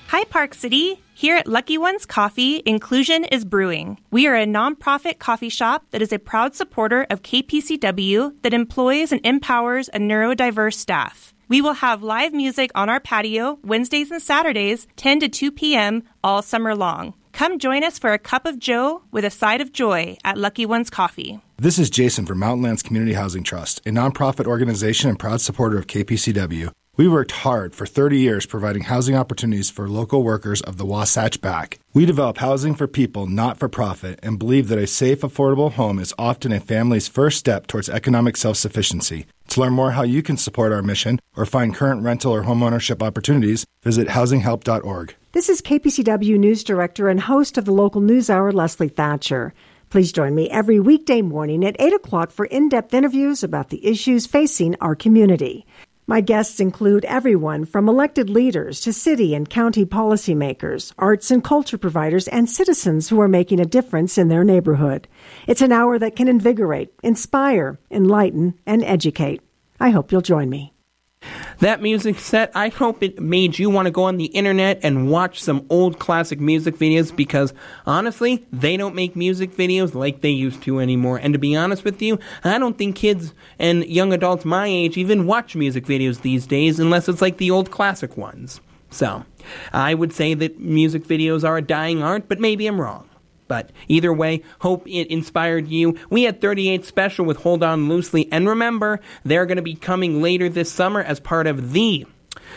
Hi, Park City. Here at Lucky Ones Coffee, inclusion is brewing. We are a nonprofit coffee shop that is a proud supporter of KPCW that employs and empowers a neurodiverse staff. We will have live music on our patio Wednesdays and Saturdays, 10 to 2 p.m. all summer long. Come join us for a cup of joe with a side of joy at Lucky Ones Coffee. This is Jason from Mountain Lands Community Housing Trust, a nonprofit organization and proud supporter of KPCW. We worked hard for 30 years providing housing opportunities for local workers of the Wasatch Back. We develop housing for people, not for profit, and believe that a safe, affordable home is often a family's first step towards economic self-sufficiency. To learn more how you can support our mission or find current rental or homeownership opportunities, visit housinghelp.org. This is KPCW News Director and host of the local news hour, Leslie Thatcher. Please join me every weekday morning at 8 o'clock for in-depth interviews about the issues facing our community. My guests include everyone from elected leaders to city and county policymakers, arts and culture providers, and citizens who are making a difference in their neighborhood. It's an hour that can invigorate, inspire, enlighten, and educate. I hope you'll join me. That music set, I hope it made you want to go on the internet and watch some old classic music videos, because honestly, they don't make music videos like they used to anymore. And to be honest with you, I don't think kids and young adults my age even watch music videos these days unless it's like the old classic ones. So, I would say that music videos are a dying art, but maybe I'm wrong. But either way, hope it inspired you. We had 38 Special with Hold On Loosely. And remember, they're going to be coming later this summer as part of the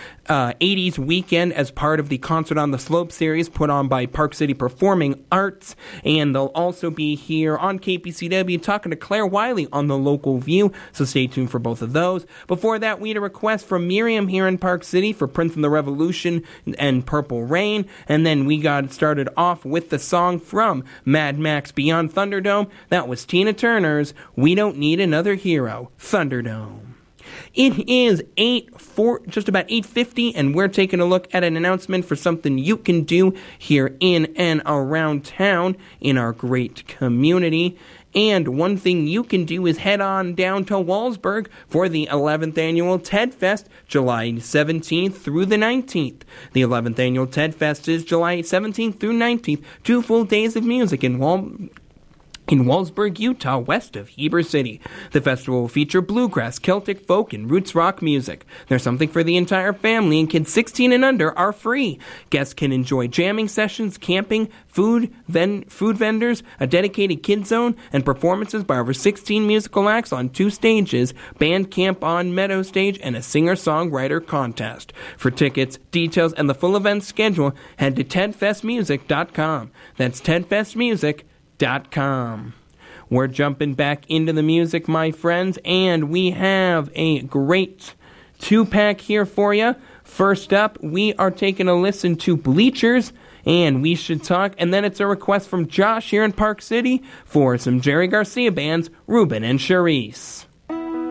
80s weekend, as part of the Concert on the Slope series put on by Park City Performing Arts. And they'll also be here on KPCW talking to Claire Wiley on The Local View, so stay tuned for both of those. Before that, we had a request from Miriam here in Park City for Prince and the Revolution and Purple Rain. And then we got started off with the song from Mad Max Beyond Thunderdome. That was Tina Turner's We Don't Need Another Hero, Thunderdome. It is just about 8:50, and we're taking a look at an announcement for something you can do here in and around town in our great community. And one thing you can do is head on down to Wallsburg for the 11th Annual TED Fest, July 17th through the 19th. The 11th Annual TED Fest is July 17th through 19th, 2 full days of music in Wallsburg, Utah, west of Heber City. The festival will feature bluegrass, Celtic folk, and roots rock music. There's something for the entire family, and kids 16 and under are free. Guests can enjoy jamming sessions, camping, food vendors, a dedicated kids zone, and performances by over 16 musical acts on 2 stages, band camp on Meadow Stage, and a singer-songwriter contest. For tickets, details, and the full event schedule, head to tedfestmusic.com. That's tedfestmusic.com. We're jumping back into the music, my friends, and we have a great 2-pack here for you. First up, we are taking a listen to Bleachers, and We Should Talk, and then it's a request from Josh here in Park City for some Jerry Garcia Band's Ruben and Charisse.